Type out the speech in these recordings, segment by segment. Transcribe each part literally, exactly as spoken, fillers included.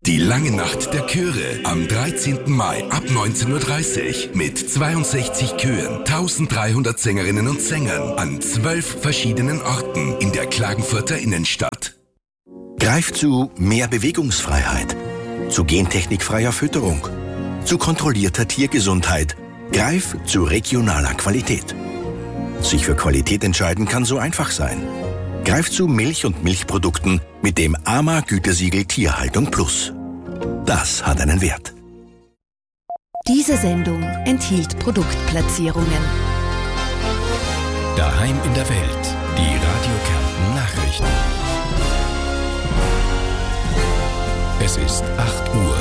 Die lange Nacht der Chöre am dreizehnten Mai ab neunzehn Uhr dreißig mit zweiundsechzig Chören, dreizehnhundert Sängerinnen und Sängern an zwölf verschiedenen Orten in der Klagenfurter Innenstadt. Greif zu mehr Bewegungsfreiheit, zu gentechnikfreier Fütterung, zu kontrollierter Tiergesundheit. Greif zu regionaler Qualität. Sich für Qualität entscheiden kann so einfach sein. Greif zu Milch und Milchprodukten mit dem A M A-Gütesiegel Tierhaltung Plus. Das hat einen Wert. Diese Sendung enthielt Produktplatzierungen. Daheim in der Welt. Die Radio Kärnten Nachrichten. Es ist acht Uhr.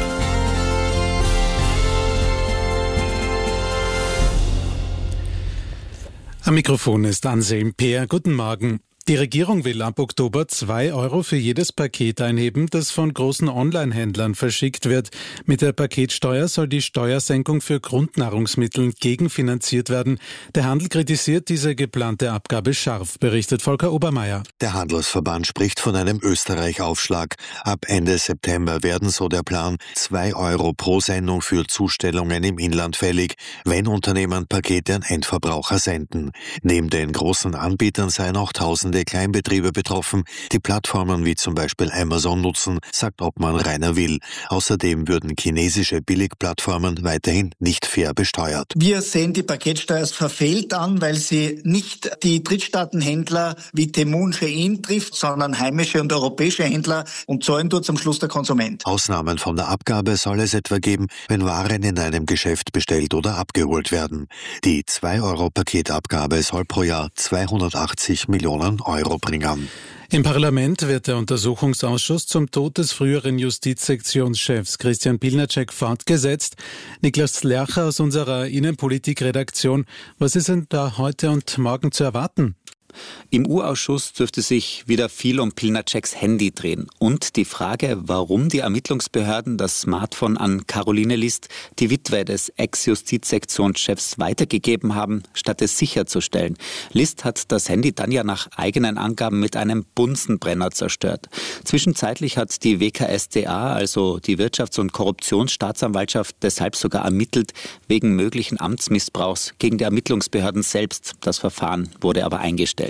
Am Mikrofon ist Anselm Peer. Guten Morgen. Die Regierung will ab Oktober zwei Euro für jedes Paket einheben, das von großen Online-Händlern verschickt wird. Mit der Paketsteuer soll die Steuersenkung für Grundnahrungsmittel gegenfinanziert werden. Der Handel kritisiert diese geplante Abgabe scharf, berichtet Volker Obermeier. Der Handelsverband spricht von einem Österreich-Aufschlag. Ab Ende September werden, so der Plan, zwei Euro pro Sendung für Zustellungen im Inland fällig, wenn Unternehmen Pakete an Endverbraucher senden. Neben den großen Anbietern seien auch tausend Kleinbetriebe betroffen, die Plattformen wie zum Beispiel Amazon nutzen, sagt Obmann Rainer Will. Außerdem würden chinesische Billigplattformen weiterhin nicht fair besteuert. Wir sehen die Paketsteuer als verfehlt an, weil sie nicht die Drittstaatenhändler wie Temu und Shein trifft, sondern heimische und europäische Händler, und zahlen tut am Schluss der Konsument. Ausnahmen von der Abgabe soll es etwa geben, wenn Waren in einem Geschäft bestellt oder abgeholt werden. Die zwei Euro Paketabgabe soll pro Jahr zweihundertachtzig Millionen Euro bringen. Im Parlament wird der Untersuchungsausschuss zum Tod des früheren Justizsektionschefs Christian Pilnacek fortgesetzt. Niklas Lercher aus unserer Innenpolitik-Redaktion. Was ist denn da heute und morgen zu erwarten? Im U-Ausschuss dürfte sich wieder viel um Pilnaceks Handy drehen und die Frage, warum die Ermittlungsbehörden das Smartphone an Caroline List, die Witwe des Ex-Justizsektionschefs, weitergegeben haben, statt es sicherzustellen. List hat das Handy dann ja nach eigenen Angaben mit einem Bunsenbrenner zerstört. Zwischenzeitlich hat die W K S t A, also die Wirtschafts- und Korruptionsstaatsanwaltschaft, deshalb sogar ermittelt wegen möglichen Amtsmissbrauchs gegen die Ermittlungsbehörden selbst. Das Verfahren wurde aber eingestellt.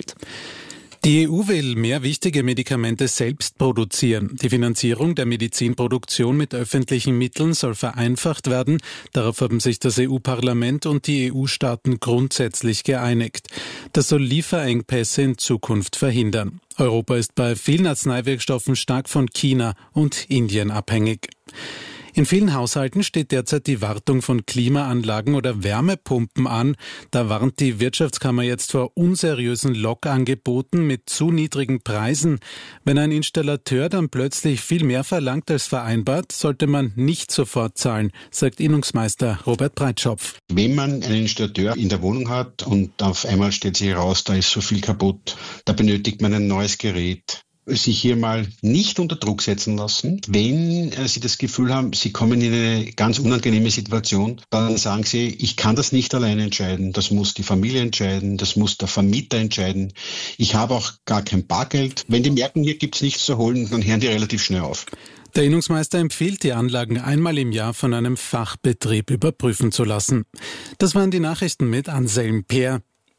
Die E U will mehr wichtige Medikamente selbst produzieren. Die Finanzierung der Medizinproduktion mit öffentlichen Mitteln soll vereinfacht werden. Darauf haben sich das E U-Parlament und die E U-Staaten grundsätzlich geeinigt. Das soll Lieferengpässe in Zukunft verhindern. Europa ist bei vielen Arzneiwirkstoffen stark von China und Indien abhängig. In vielen Haushalten steht derzeit die Wartung von Klimaanlagen oder Wärmepumpen an. Da warnt die Wirtschaftskammer jetzt vor unseriösen Lockangeboten mit zu niedrigen Preisen. Wenn ein Installateur dann plötzlich viel mehr verlangt als vereinbart, sollte man nicht sofort zahlen, sagt Innungsmeister Robert Breitschopf. Wenn man einen Installateur in der Wohnung hat und auf einmal stellt sich heraus, da ist so viel kaputt, da benötigt man ein neues Gerät. Sich hier mal nicht unter Druck setzen lassen. Wenn äh, Sie das Gefühl haben, Sie kommen in eine ganz unangenehme Situation, dann sagen Sie, ich kann das nicht alleine entscheiden. Das muss die Familie entscheiden, das muss der Vermieter entscheiden. Ich habe auch gar kein Bargeld. Wenn die merken, hier gibt's nichts zu holen, dann hören die relativ schnell auf. Der Innungsmeister empfiehlt, die Anlagen einmal im Jahr von einem Fachbetrieb überprüfen zu lassen. Das waren die Nachrichten mit Anselm Peer.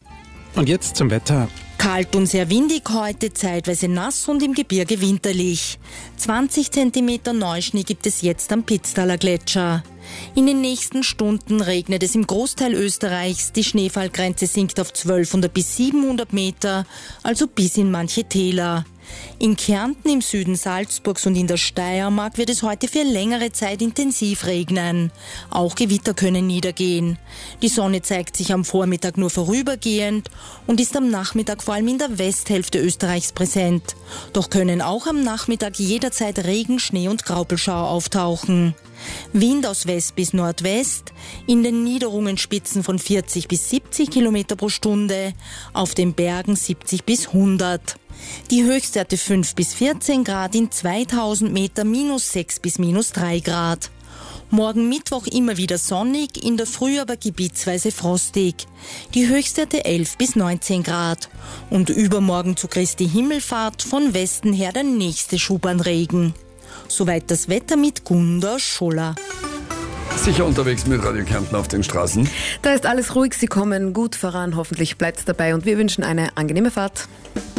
Und jetzt zum Wetter. Kalt und sehr windig heute, zeitweise nass und im Gebirge winterlich. zwanzig Zentimeter Neuschnee gibt es jetzt am Pitztaler Gletscher. In den nächsten Stunden regnet es im Großteil Österreichs. Die Schneefallgrenze sinkt auf zwölfhundert bis siebenhundert Meter, also bis in manche Täler. In Kärnten, im Süden Salzburgs und in der Steiermark wird es heute für längere Zeit intensiv regnen. Auch Gewitter können niedergehen. Die Sonne zeigt sich am Vormittag nur vorübergehend und ist am Nachmittag vor allem in der Westhälfte Österreichs präsent. Doch können auch am Nachmittag jederzeit Regen, Schnee und Graupelschauer auftauchen. Wind aus West bis Nordwest, in den Niederungen Spitzen von vierzig bis siebzig Kilometer pro Stunde, auf den Bergen siebzig bis hundert. Die Höchstwerte fünf bis vierzehn Grad, in zweitausend Meter minus sechs bis minus drei Grad. Morgen Mittwoch immer wieder sonnig, in der Früh aber gebietsweise frostig. Die Höchstwerte elf bis neunzehn Grad. Und übermorgen zu Christi Himmelfahrt von Westen her der nächste Schub an Regen. Soweit das Wetter mit Gunda Scholler. Sicher unterwegs mit Radio Kärnten auf den Straßen. Da ist alles ruhig, Sie kommen gut voran, hoffentlich bleibt es dabei und wir wünschen eine angenehme Fahrt.